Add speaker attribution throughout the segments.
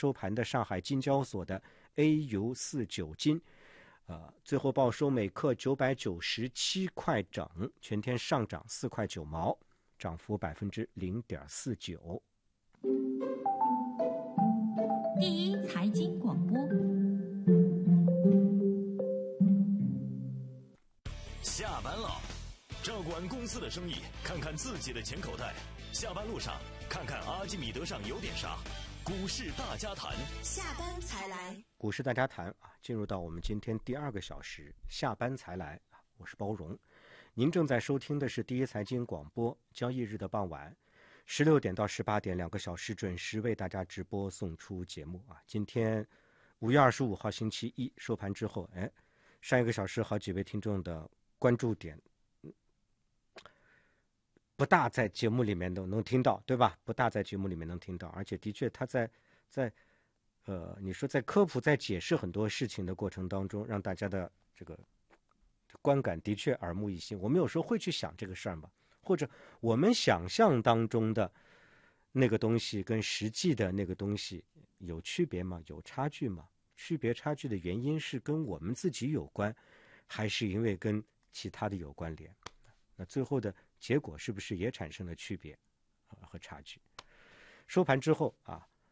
Speaker 1: 收盘的上海金交所的 AU49 金，最后报收每克997块整，全天上涨4块9毛，涨幅0.49%。
Speaker 2: 第一财经广播，
Speaker 3: 下班了，照管公司的生意，看看自己的钱口袋。下班路上，看看阿基米德上有点啥。股市大家谈，
Speaker 4: 下班才来。
Speaker 1: 股市大家谈进入到我们今天第2个小时，下班才来我是包荣。您正在收听的是第一财经广播，交易日的傍晚16点到18点2个小时准时为大家直播送出节目今天5月25号星期一收盘之后，上1个小时好几位听众的关注点不大在节目里面都能听到，对吧？不大在节目里面能听到，而且的确他在你说在科普在解释很多事情的过程当中，让大家的这个观感的确耳目一新。我们有时候会去想这个事儿嘛，或者我们想象当中的那个东西跟实际的那个东西有区别吗？有差距吗？区别差距的原因是跟我们自己有关，还是因为跟其他的有关联？那最后的结果是不是也产生了区别和差距？收盘之后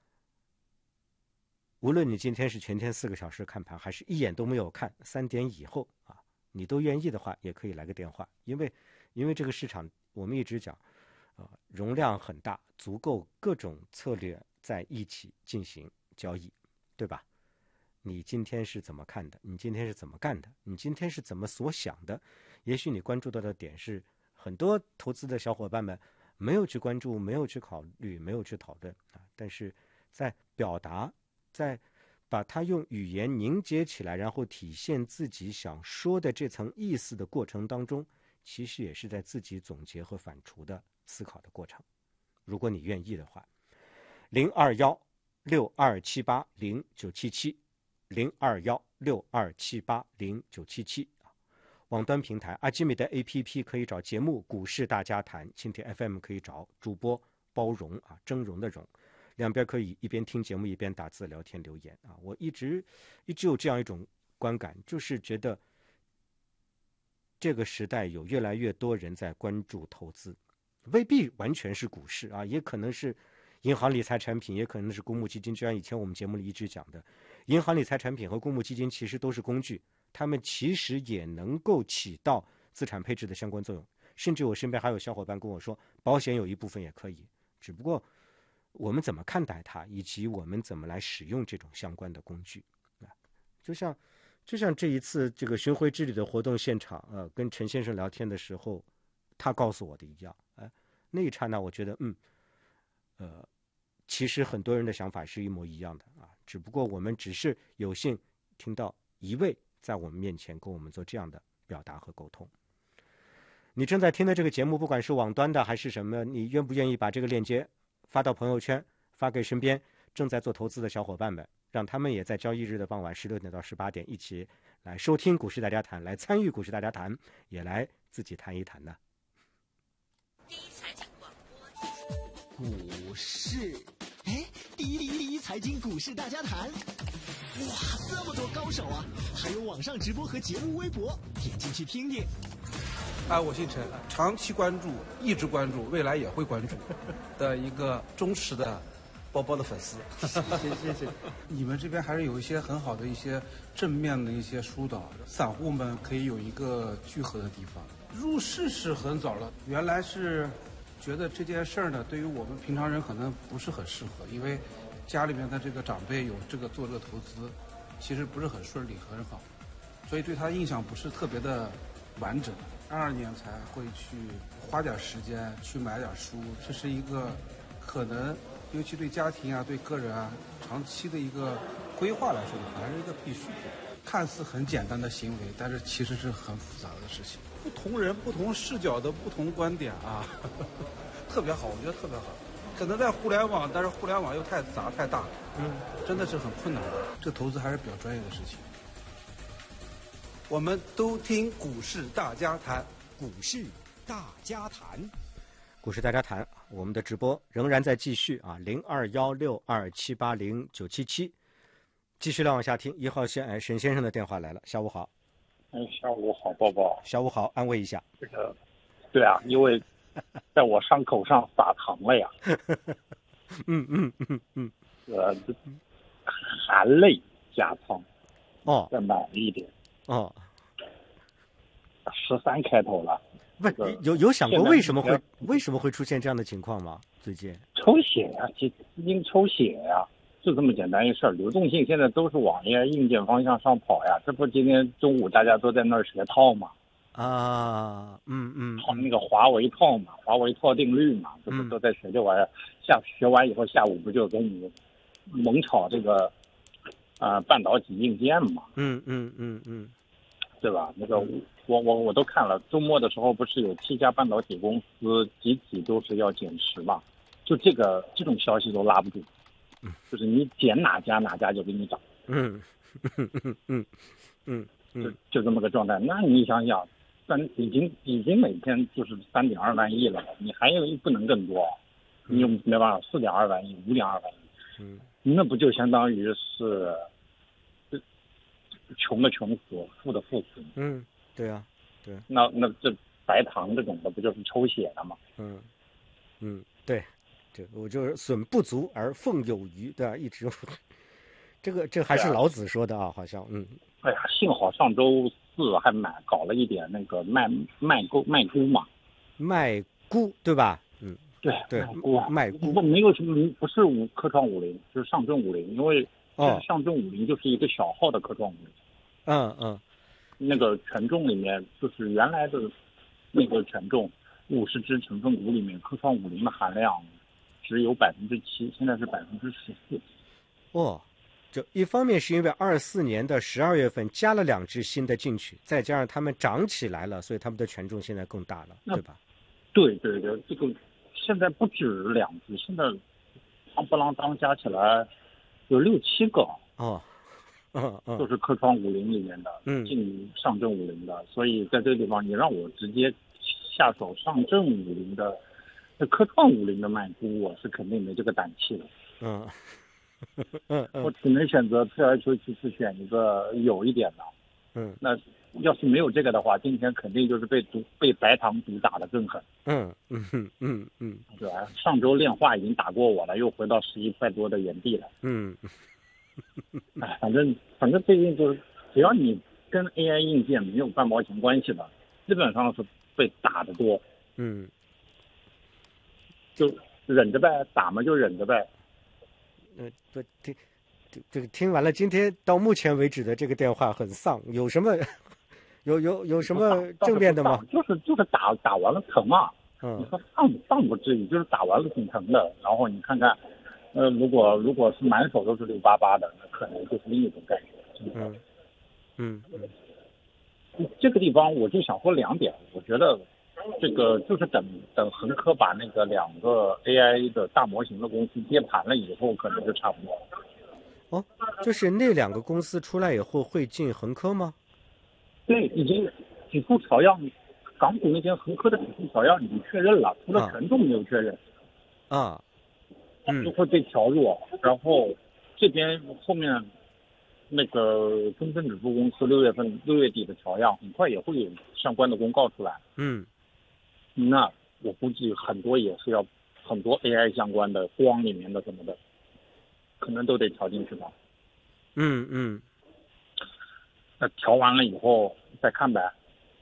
Speaker 1: 无论你今天是全天4个小时看盘，还是一眼都没有看，3点以后你都愿意的话，也可以来个电话，因为这个市场我们一直讲，容量很大，足够各种策略在一起进行交易，对吧？你今天是怎么看的？你今天是怎么干的？你今天是怎么所想的？也许你关注到的点是很多投资的小伙伴们没有去关注，没有去考虑，没有去讨论但是在表达，在把它用语言凝结起来，然后体现自己想说的这层意思的过程当中，其实也是在自己总结和反刍的思考的过程。如果你愿意的话，021-6278-0977 021-6278-0977网端平台阿基米德 APP 可以找节目股市大家谈，蜻蜓 FM 可以找主播包容峥嵘的容，两边可以一边听节目一边打字聊天留言我一直有这样一种观感，就是觉得这个时代有越来越多人在关注投资，未必完全是股市也可能是银行理财产品，也可能是公募基金。就像以前我们节目里一直讲的，银行理财产品和公募基金其实都是工具，它们其实也能够起到资产配置的相关作用。甚至我身边还有小伙伴跟我说，保险有一部分也可以，只不过我们怎么看待它，以及我们怎么来使用这种相关的工具就像这一次这个巡回之旅的活动现场跟陈先生聊天的时候，他告诉我的一样那一刹那我觉得其实很多人的想法是一模一样的只不过我们只是有幸听到一位在我们面前跟我们做这样的表达和沟通。你正在听的这个节目，不管是网端的还是什么，你愿不愿意把这个链接发到朋友圈，发给身边正在做投资的小伙伴们，让他们也在交易日的傍晚16点到18点一起来收听股市大家谈，来参与股市大家谈，也来自己谈一谈呢。
Speaker 4: 第一财经广播，
Speaker 5: 股市，第一财经股市大家谈，哇，这么多高手还有网上直播和节目微博，点进去听听。
Speaker 6: 我姓陈，长期关注，一直关注，未来也会关注的一个忠实的包包的粉丝。谢谢。你们这边还是有一些很好的一些正面的一些疏导，散户们可以有一个聚合的地方。入市是很早了，原来是觉得这件事儿呢，对于我们平常人可能不是很适合，因为家里面的这个长辈有这个做这个投资，其实不是很顺利很好，所以对他印象不是特别的完整。22年才会去花点时间去买点书，这是一个可能尤其对家庭对个人长期的一个规划来说还是一个必须的。看似很简单的行为，但是其实是很复杂的事情。不同人不同视角的不同观点特别好，我觉得特别好。可能在互联网，但是互联网又太杂太大，真的是很困难的。这投资还是比较专业的事情。我们都听股市大家谈，
Speaker 5: 股市大家谈，
Speaker 1: 股市大家谈我们的直播仍然在继续啊，021627809777，继续来往下听。1号线，沈先生的电话来了，下午好。
Speaker 7: 下午好，宝宝。
Speaker 1: 下午好，安慰一下。
Speaker 7: 这个，对啊，因为在我伤口上撒糖了呀。含泪加仓。再买了一点。13开头了。
Speaker 1: 不是，有想过为什么会出现这样的情况吗？最近
Speaker 7: 抽血呀，资金抽血呀，就这么简单一事儿。流动性现在都是往 AI 硬件方向上跑呀，这不今天中午大家都在那儿学套嘛？套那个华为套嘛，华为套定律嘛，这不都在学这玩意儿？学完以后下午不就跟你猛炒这个半导体硬件嘛？对吧？那个我都看了，周末的时候不是有7家半导体公司集体都是要减持嘛？就这种消息都拉不住，就是你减哪家就给你涨，就这么个状态。那你想想，已经每天就是3.2万亿了，你还有不能更多，你又没办法4.2万亿、5.2万亿，那不就相当于是穷的穷死，富的富死？
Speaker 1: 对啊，对。
Speaker 7: 那这白糖这种的不就是抽血了吗？
Speaker 1: 对，我就是损不足而奉有余，对吧？一直这还是老子说的啊，好像
Speaker 7: 哎呀，幸好上周4还搞了一点那个卖菇嘛，
Speaker 1: 卖菇对吧？对，卖菇
Speaker 7: 没有什么，不是科创50，就是上证50，因为上证50就是一个小号的科创50。那个权重里面就是原来的那个权重50只成分股里面，科创50的含量只有7%，现在是14%。
Speaker 1: 这一方面是因为24年的12月份加了2只新的进去，再加上他们涨起来了，所以他们的权重现在更大了，对吧？
Speaker 7: 对，这个现在不止2只，现在夯不啷当加起来有6、7个。都是科创50里面的，进上证50的，所以在这个地方你让我直接下手上证50的，那科创50的卖估，我是肯定没这个胆气的。我只能选择退而求其次，选一个有一点的。那要是没有这个的话，今天肯定就是被白糖毒打得更狠。对吧？上周炼化已经打过我了，又回到11块多的原地了。反正最近就是，只要你跟 AI 硬件没有半毛钱关系的，基本上是被打得多。就忍着呗，打嘛就忍着呗。
Speaker 1: 这个听完了，今天到目前为止的这个电话很丧，有什么有什么正面的吗？
Speaker 7: 就是打完了疼啊。你说丧不至于，就是打完了挺疼的。然后你看看。如果是满手都是688的，那可能就是另一种感觉。这个地方我就想说2点，我觉得这个就是等恒科把那个2个 AI 的大模型的公司接盘了以后，可能就差不多了。
Speaker 1: 就是那2个公司出来以后会进恒科吗？
Speaker 7: 对，已经指数调样，港股那天恒科的指数调样已经确认了，除了权重没有确认。就会被调弱，然后这边后面那个中证指数公司6月底的调样，很快也会有相关的公告出来。那我估计很多也是要很多 AI 相关的光里面的什么的，可能都得调进去吧。那调完了以后再看呗。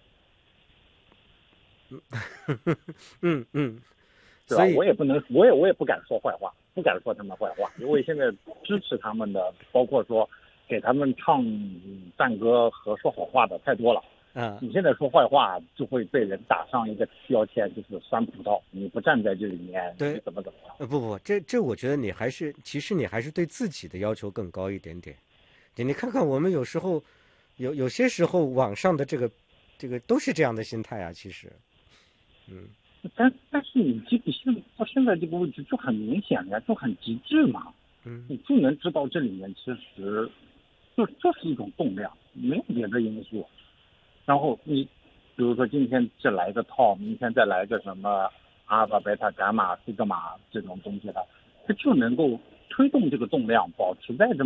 Speaker 7: 对吧？我也不能，我也不敢说坏话，不敢说他们坏话，因为现在支持他们的，包括说给他们唱赞歌和说好话的太多了。你现在说坏话就会被人打上一个标签，就是酸葡萄，你不站在这里面，你怎么样？
Speaker 1: 不，这我觉得其实你还是对自己的要求更高一点点。你看看我们有时候有些时候网上的这个都是这样的心态啊，其实，
Speaker 7: 但是你这个到现在这个位置就很明显呀，就很极致嘛。你就能知道这里面其实就是一种动量，没有别的因素。然后你比如说今天这来个套，明天再来个什么阿尔法、贝塔、伽马、西格玛这种东西的，它就能够推动这个动量保持在这么